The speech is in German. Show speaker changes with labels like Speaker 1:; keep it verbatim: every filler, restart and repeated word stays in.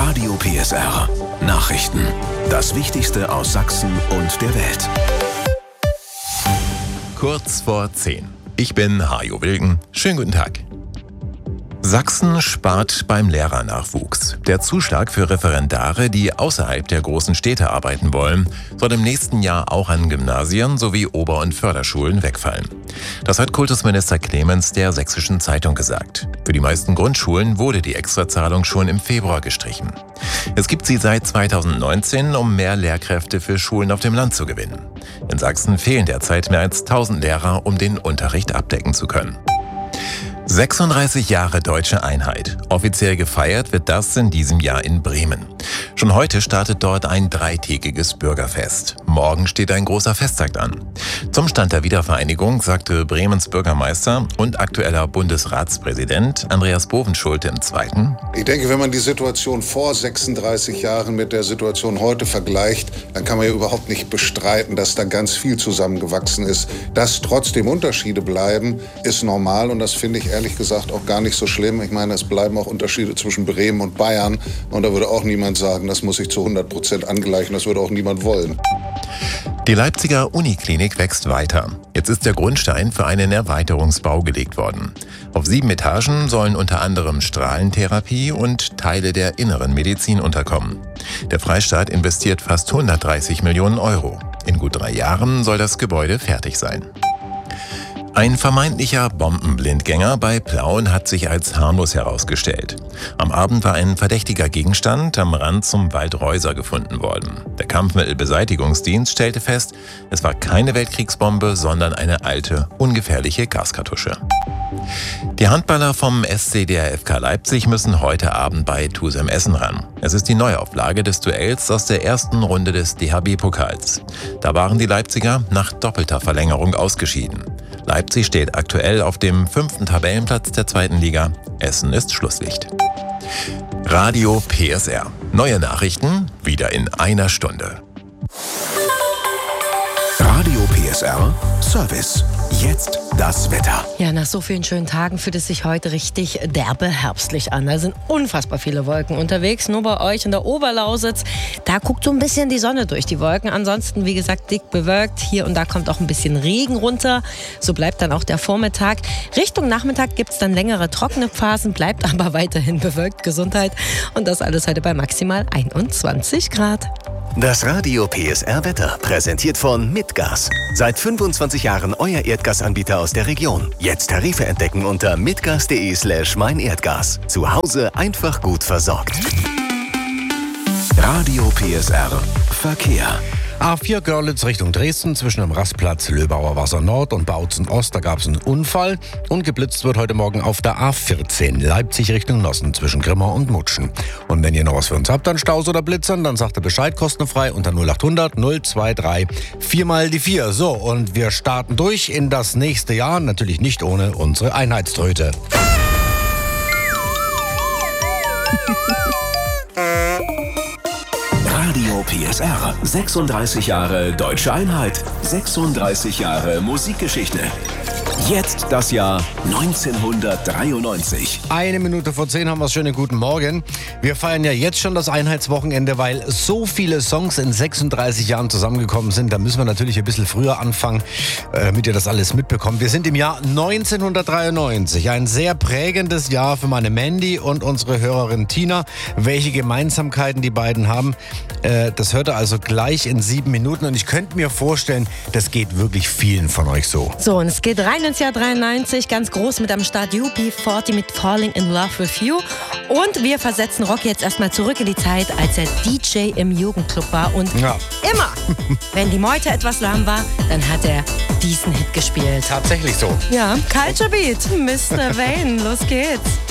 Speaker 1: Radio P S R. Nachrichten. Das Wichtigste aus Sachsen und der Welt.
Speaker 2: Kurz vor zehn. Ich bin Hajo Wilgen. Schönen guten Tag. Sachsen spart beim Lehrernachwuchs. Der Zuschlag für Referendare, die außerhalb der großen Städte arbeiten wollen, soll im nächsten Jahr auch an Gymnasien sowie Ober- und Förderschulen wegfallen. Das hat Kultusminister Clemens der Sächsischen Zeitung gesagt. Für die meisten Grundschulen wurde die Extrazahlung schon im Februar gestrichen. Es gibt sie seit zweitausendneunzehn, um mehr Lehrkräfte für Schulen auf dem Land zu gewinnen. In Sachsen fehlen derzeit mehr als tausend Lehrer, um den Unterricht abdecken zu können. sechsunddreißig Jahre Deutsche Einheit. Offiziell gefeiert wird das in diesem Jahr in Bremen. Schon heute startet dort ein dreitägiges Bürgerfest. Morgen steht ein großer Festtag an. Zum Stand der Wiedervereinigung sagte Bremens Bürgermeister und aktueller Bundesratspräsident Andreas Bovenschulte im Zweiten:
Speaker 3: Ich denke, wenn man die Situation vor sechsunddreißig Jahren mit der Situation heute vergleicht, dann kann man ja überhaupt nicht bestreiten, dass da ganz viel zusammengewachsen ist. Dass trotzdem Unterschiede bleiben, ist normal und das finde ich ehrlich gesagt auch gar nicht so schlimm. Ich meine, es bleiben auch Unterschiede zwischen Bremen und Bayern und da würde auch niemand sagen, das muss sich zu hundert Prozent angleichen, das würde auch niemand wollen.
Speaker 2: Die Leipziger Uniklinik wächst weiter. Jetzt ist der Grundstein für einen Erweiterungsbau gelegt worden. Auf sieben Etagen sollen unter anderem Strahlentherapie und Teile der inneren Medizin unterkommen. Der Freistaat investiert fast hundertdreißig Millionen Euro. In gut drei Jahren soll das Gebäude fertig sein. Ein vermeintlicher Bombenblindgänger bei Plauen hat sich als harmlos herausgestellt. Am Abend war ein verdächtiger Gegenstand am Rand zum Wald Reuser gefunden worden. Der Kampfmittelbeseitigungsdienst stellte fest, es war keine Weltkriegsbombe, sondern eine alte, ungefährliche Gaskartusche. Die Handballer vom S C D R F K Leipzig müssen heute Abend bei Tusem Essen ran. Es ist die Neuauflage des Duells aus der ersten Runde des D H B-Pokals. Da waren die Leipziger nach doppelter Verlängerung ausgeschieden. Leipzig steht aktuell auf dem fünften Tabellenplatz der zweiten Liga. Essen ist Schlusslicht. Radio P S R. Neue Nachrichten wieder in einer Stunde.
Speaker 1: Radio P S R Service. Jetzt das Wetter.
Speaker 4: Ja, nach so vielen schönen Tagen fühlt es sich heute richtig derbe herbstlich an. Da sind unfassbar viele Wolken unterwegs. Nur bei euch in der Oberlausitz, da guckt so ein bisschen die Sonne durch die Wolken. Ansonsten, wie gesagt, dick bewölkt. Hier und da kommt auch ein bisschen Regen runter. So bleibt dann auch der Vormittag. Richtung Nachmittag gibt es dann längere trockene Phasen, bleibt aber weiterhin bewölkt. Gesundheit. Und das alles heute bei maximal einundzwanzig Grad.
Speaker 5: Das Radio P S R Wetter, präsentiert von Mitgas. Seit fünfundzwanzig Jahren euer Erdgasanbieter aus der Region. Jetzt Tarife entdecken unter mitgas.de slash meinerdgas. Zu Hause einfach gut versorgt.
Speaker 1: Radio P S R Verkehr.
Speaker 6: A vier Görlitz Richtung Dresden zwischen dem Rastplatz Löbauer Wasser Nord und Bautzen Ost, da gab es einen Unfall. Und geblitzt wird heute Morgen auf der A vierzehn Leipzig Richtung Nossen zwischen Grimma und Mutschen. Und wenn ihr noch was für uns habt an Staus oder Blitzern, dann sagt ihr Bescheid, kostenfrei unter null acht hundert null zwei drei vier mal die vier. So, und wir starten durch in das nächste Jahr, natürlich nicht ohne unsere Einheitströte.
Speaker 1: Radio P S R. sechsunddreißig Jahre Deutsche Einheit. sechsunddreißig Jahre Musikgeschichte. Jetzt das Jahr neunzehnhundertdreiundneunzig.
Speaker 6: Eine Minute vor zehn haben wir es. Schönen guten Morgen. Wir feiern ja jetzt schon das Einheitswochenende, weil so viele Songs in sechsunddreißig Jahren zusammengekommen sind. Da müssen wir natürlich ein bisschen früher anfangen, damit ihr das alles mitbekommt. Wir sind im Jahr neunzehnhundertdreiundneunzig. Ein sehr prägendes Jahr für meine Mandy und unsere Hörerin Tina. Welche Gemeinsamkeiten die beiden haben, das hört ihr also gleich in sieben Minuten. Und ich könnte mir vorstellen, das geht wirklich vielen von euch so.
Speaker 4: So, und es geht rein ins Jahr dreiundneunzig, ganz groß mit am Start U B vierzig mit Falling in Love with You. Und wir versetzen Rocky jetzt erstmal zurück in die Zeit, als er D J im Jugendclub war. Und ja. immer, wenn die Meute etwas lahm war, dann hat er diesen Hit gespielt.
Speaker 6: Tatsächlich so.
Speaker 4: Ja, Culture Beat, Mister Wayne, los geht's.